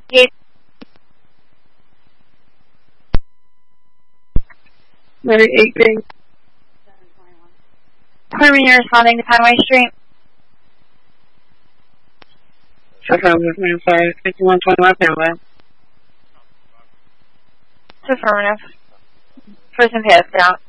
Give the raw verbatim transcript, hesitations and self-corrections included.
Gate. thirty-eight Green. Department, you're responding to Conway Street. Affirmative, sorry, fifty-one twenty-one Fairway. It's affirmative. First and pass out.